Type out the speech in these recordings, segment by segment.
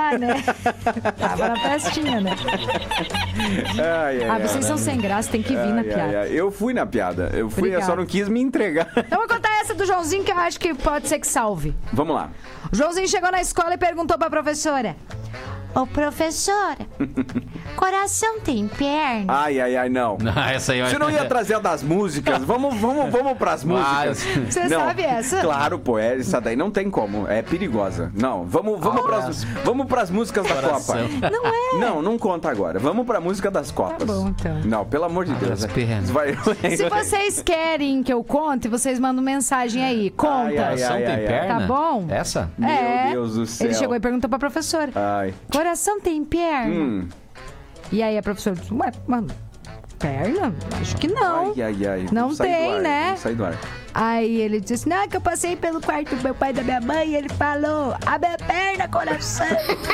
lá, né? Tava na festinha, né? Vocês são sem graça, tem que vir na piada. Eu fui na piada. Eu Obrigada. só não quis me entregar. Então vou contar essa do Joãozinho que eu acho que pode ser que salve. Vamos lá. O Joãozinho chegou na escola e perguntou pra professora: ô professora, coração tem perna? Ai, não. Essa aí Você não ia trazer a das músicas? Vamos pras músicas. Você sabe essa? Claro, pô, essa daí não tem como. É perigosa. Não, vamos pras músicas da Copa. Não é? Não conta agora. Vamos pra música das Copas. Tá bom, então. Não, pelo amor de Deus. Se vocês querem que eu conte, vocês mandam mensagem aí. Conta. Coração tem perna? Tá bom? Essa? Meu Deus do céu. Ele chegou e perguntou pra professora: coração tem perna? E aí a professora disse: ué, mano, perna? Acho que não. Não tem, né? Sai do ar. Aí ele disse assim: não, que eu passei pelo quarto do meu pai e da minha mãe e ele falou: a minha perna, coração.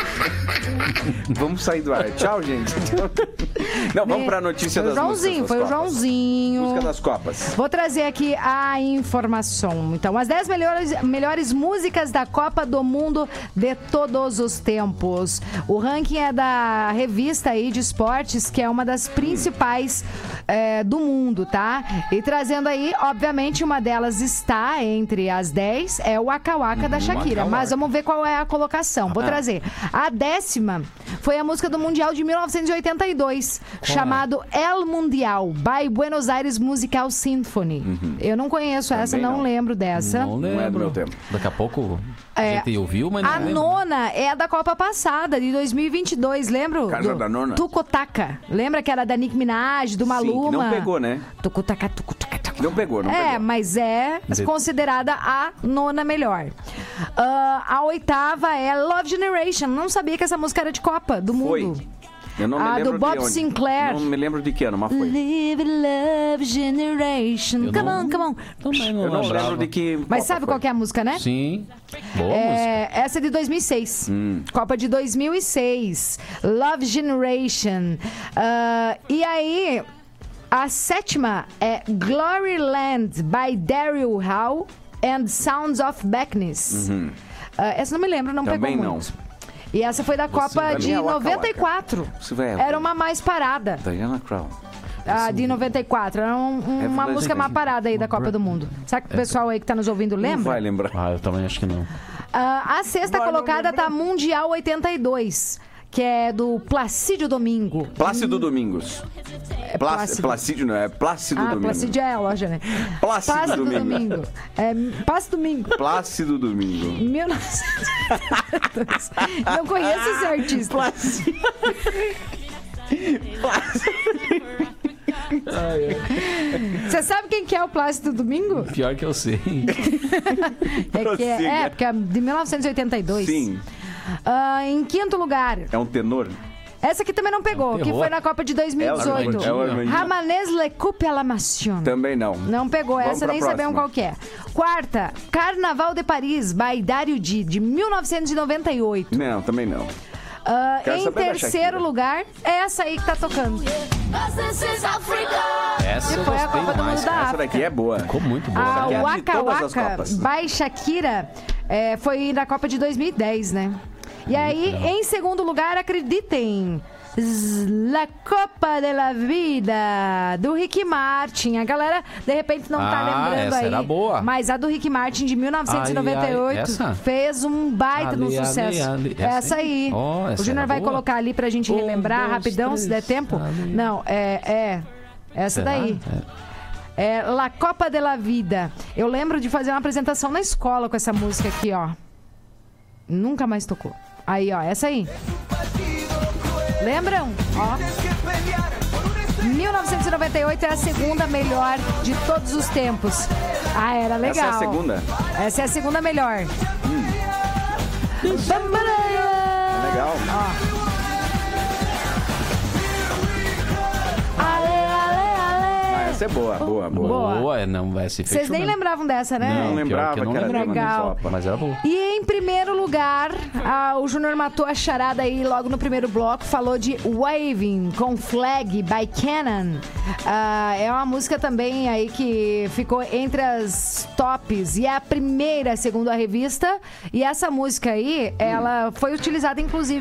Vamos sair do ar. Tchau, gente. Não, vamos pra notícia das músicas. Foi o Joãozinho. Música das Copas. Vou trazer aqui a informação. Então, as 10 melhores músicas da Copa do Mundo de todos os tempos. O ranking é da revista aí de esportes, que é uma das principais do mundo, tá? E trazendo aí, obviamente, uma delas está entre as 10, é o Waka Waka da Shakira. Mas vamos ver qual é a colocação. Vou trazer. A 10ª foi a música do Mundial de 1982, chamado El Mundial, by Buenos Aires Musical Symphony. Eu não conheço essa, não lembro dessa. Não lembro. Não é do meu tempo. Daqui a pouco a gente ouviu, mas não A lembro. nona é a da Copa passada, de 2022, lembra? Casa da nona? Tucotaka. Lembra que era da Nicki Minaj, do Maluma? Sim, que não pegou, né? Tucotaka. Não pegou. Mas é considerada a nona melhor. A 8ª é Love Generation. Não sabia que essa música era de Copa do Mundo. Foi. Eu não me A lembro do Bob de onde. Sinclair. Não me lembro de que ano, mas foi. Live Love Generation. Come on. Também Eu não lembro de que Mas Copa sabe foi. qual que é a música, né? Sim. Boa música. Essa é de 2006. Copa de 2006. Love Generation. E aí, a 7ª é Gloryland, by Daryl Hall and Sounds of Blackness. Essa não me lembro, não Também pegou não. muito. E essa foi da Copa de é Waka Waka. 94. Você vai- Era uma mais parada. Diana Crow. A de 94. Era uma música mais parada aí da Copa do Mundo. Será que o pessoal aí que tá nos ouvindo Não lembra? vai lembrar. Eu também acho que não. A 6ª colocada tá Mundial 82, que é do Placídio Domingo. Plácido Domingos. Placídio não, é Plácido Domingo. Placídio é a loja, né? Plácido Domingo. Plácido Domingo. Plácido Domingo. 1982. Não conheço esse artista. Você sabe quem que é o Plácido Domingo? Pior que eu sei. Porque é de 1982. Sim. Em 5º lugar, É um tenor? essa aqui também não pegou, que foi na Copa de 2018. É o Armandinho. Ramanes Le Coupe à la Massion. Também não. Não pegou, Vamos essa pra nem próxima. sabemos qual que é. 4ª, Carnaval de Paris, by Dario Di, de 1998. Não, também não. Quero Em saber da 3º Shakira. lugar, é essa aí que tá tocando. Essa eu Foi a gostei Copa do mais. Mundo da Essa África. daqui é boa. Ficou muito boa. A Essa aqui é de Waka todas as Waka Copas. by Shakira foi na Copa de 2010, né? E aí, em 2º lugar, acreditem, La Copa de la Vida, do Ricky Martin. A galera, de repente, não tá lembrando essa aí. era boa. Mas a do Ricky Martin, de 1998, essa? fez um baita no sucesso. Essa aí. Essa O Júnior era vai boa. colocar ali pra gente relembrar 2, rapidão, se der 3, tempo. ali. Não, essa Será? daí. La Copa de la Vida. Eu lembro de fazer uma apresentação na escola com essa música aqui, ó. Nunca mais tocou. Aí, ó, essa aí. Lembram? Ó. 1998 é a 2ª melhor de todos os tempos. Era legal. Essa é a segunda? Essa é a 2ª melhor. Legal. Essa é boa. Boa. Não vai se fechar. Vocês nem lembravam dessa, né? Não lembrava que eu não era lembrava. tema de Legal. Copa. Mas era boa. E em primeiro lugar, o Júnior matou a charada aí logo no primeiro bloco, falou de Waving com Flag by Canon. É uma música também aí que ficou entre as tops e é a primeira, segundo a revista. E essa música aí, ela foi utilizada inclusive